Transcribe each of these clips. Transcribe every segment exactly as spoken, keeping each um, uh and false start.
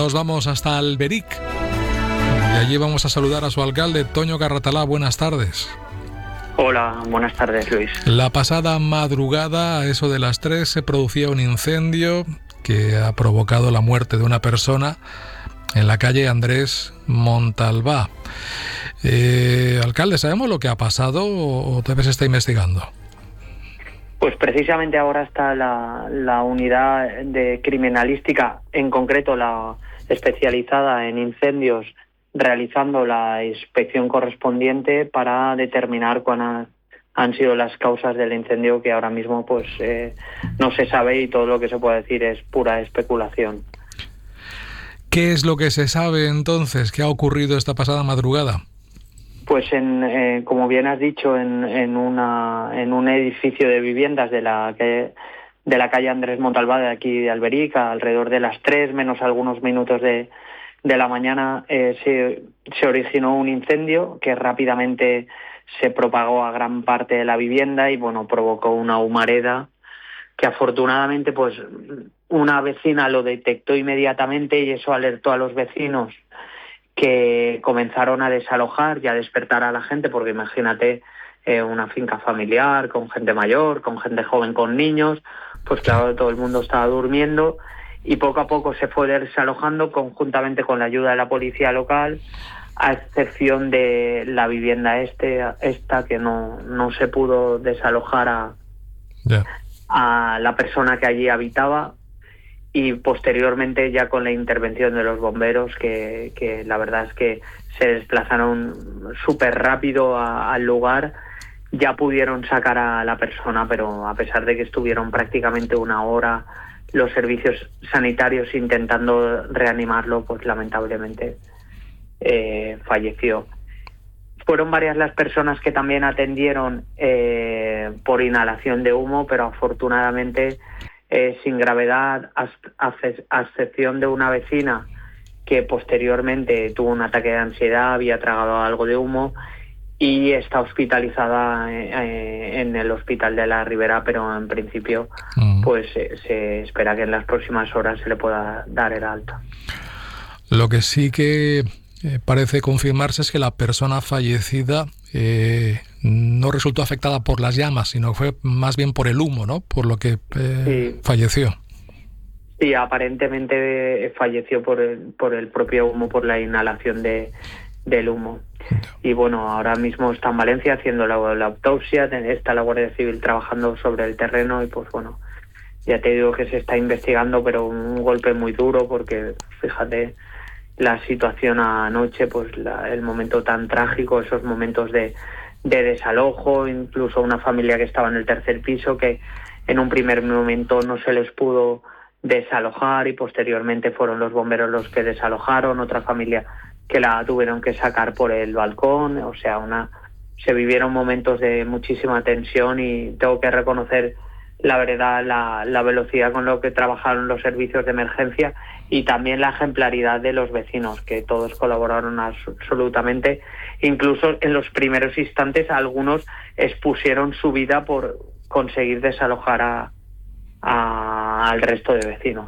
Nos vamos hasta Alberic y allí vamos a saludar a su alcalde, Toño Carratalá. Buenas tardes. Hola, buenas tardes, Luis. La pasada madrugada, a eso de las tres, se producía un incendio que ha provocado la muerte de una persona en la calle Andrés Montalbá. Eh, alcalde, ¿sabemos lo que ha pasado o todavía se está investigando? Pues precisamente ahora está la, la unidad de criminalística, en concreto la especializada en incendios, realizando la inspección correspondiente para determinar cuáles han sido las causas del incendio, que ahora mismo pues eh, no se sabe y todo lo que se puede decir es pura especulación. ¿Qué es lo que se sabe entonces? ¿Qué ha ocurrido esta pasada madrugada? Pues en, eh, como bien has dicho, en, en, una, en un edificio de viviendas de la, que, de la calle Andrés Montalbá, de aquí de Alberic, alrededor de las tres menos algunos minutos de, de la mañana, eh, se, se originó un incendio que rápidamente se propagó a gran parte de la vivienda y bueno, provocó una humareda que afortunadamente pues una vecina lo detectó inmediatamente y eso alertó a los vecinos, que comenzaron a desalojar y a despertar a la gente, porque imagínate eh, una finca familiar con gente mayor, con gente joven, con niños, pues claro, todo el mundo estaba durmiendo y poco a poco se fue desalojando conjuntamente con la ayuda de la policía local, a excepción de la vivienda este esta que no, no se pudo desalojar a, yeah. a la persona que allí habitaba. Y posteriormente ya con la intervención de los bomberos, que, que la verdad es que se desplazaron súper rápido a, al lugar, ya pudieron sacar a la persona, pero a pesar de que estuvieron prácticamente una hora los servicios sanitarios intentando reanimarlo, pues lamentablemente eh, falleció. Fueron varias las personas que también atendieron eh, por inhalación de humo, pero afortunadamente Eh, sin gravedad, a excepción de una vecina que posteriormente tuvo un ataque de ansiedad, había tragado algo de humo y está hospitalizada eh, en el hospital de la Ribera, pero en principio uh-huh. pues eh, se espera que en las próximas horas se le pueda dar el alta. Lo que sí que eh, parece confirmarse es que la persona fallecida eh, no resultó afectada por las llamas, sino fue más bien por el humo, ¿no? Por lo que eh, sí. falleció. Sí, aparentemente falleció por el, por el propio humo, por la inhalación de, del humo. Y bueno, ahora mismo está en Valencia haciendo la, la autopsia, está la Guardia Civil trabajando sobre el terreno y pues bueno, ya te digo que se está investigando, pero un golpe muy duro porque, fíjate, la situación anoche, pues la, el momento tan trágico, esos momentos de, de desalojo, incluso una familia que estaba en el tercer piso que en un primer momento no se les pudo desalojar y posteriormente fueron los bomberos los que desalojaron, otra familia que la tuvieron que sacar por el balcón, o sea, una se vivieron momentos de muchísima tensión y tengo que reconocer la verdad, la, la velocidad con lo que trabajaron los servicios de emergencia y también la ejemplaridad de los vecinos, que todos colaboraron absolutamente. Incluso en los primeros instantes algunos expusieron su vida por conseguir desalojar a, a, al resto de vecinos.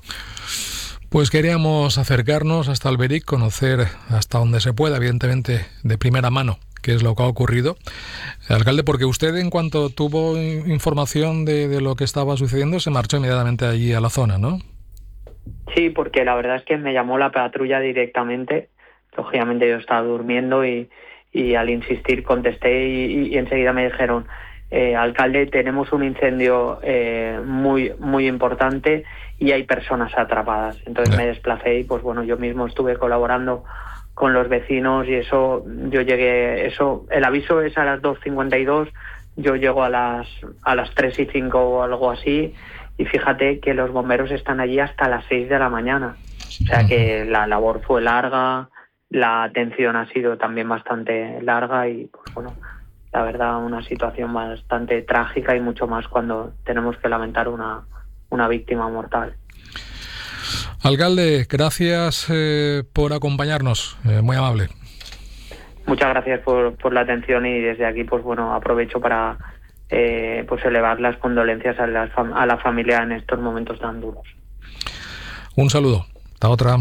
Pues queríamos acercarnos hasta Alberic, conocer hasta donde se pueda, evidentemente de primera mano, qué es lo que ha ocurrido. Alcalde, porque usted en cuanto tuvo información de, de lo que estaba sucediendo se marchó inmediatamente allí a la zona, ¿no? Sí, porque la verdad es que me llamó la patrulla directamente. Lógicamente yo estaba durmiendo y, y al insistir contesté y, y enseguida me dijeron eh, alcalde, tenemos un incendio eh, muy, muy importante y hay personas atrapadas. Entonces me desplacé y pues bueno, yo mismo estuve colaborando con los vecinos y eso, yo llegué, eso, el aviso es a las dos cincuenta y dos, yo llego a las a las tres y cinco o algo así, y fíjate que los bomberos están allí hasta las seis de la mañana. O sea que la labor fue larga, la atención ha sido también bastante larga y pues bueno, la verdad una situación bastante trágica y mucho más cuando tenemos que lamentar una, una víctima mortal. Alcalde, gracias eh, por acompañarnos, eh, muy amable. Muchas gracias por, por la atención y desde aquí pues bueno aprovecho para eh, pues elevar las condolencias a, las, a la familia en estos momentos tan duros. Un saludo, hasta otra.